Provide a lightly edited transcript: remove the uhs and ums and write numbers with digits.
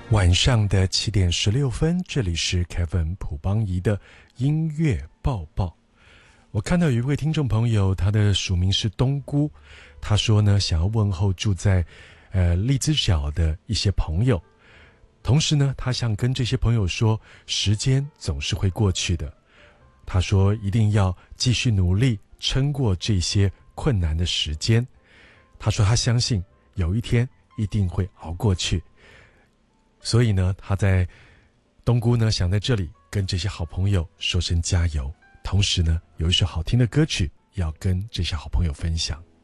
晚上的7:16，这里是 Kevin 朴邦仪的音乐报报。我看到有一位听众朋友，他的署名是冬菇，他说呢，想要问候住在荔枝角的一些朋友，同时呢，他想跟这些朋友说，时间总是会过去的。他说一定要继续努力，撑过这些困难的时间。他说他相信有一天一定会熬过去。所以呢，他在冬菇呢想在这里跟这些好朋友说声加油，同时呢，有一首好听的歌曲要跟这些好朋友分享。